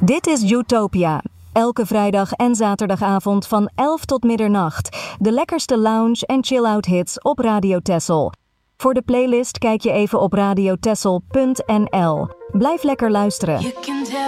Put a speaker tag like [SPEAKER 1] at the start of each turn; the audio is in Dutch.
[SPEAKER 1] Dit is Utopia. Elke vrijdag en zaterdagavond van 11 tot middernacht. De lekkerste lounge en chill-out hits op Radio Texel. Voor de playlist kijk je even op radiotexel.nl. Blijf lekker luisteren.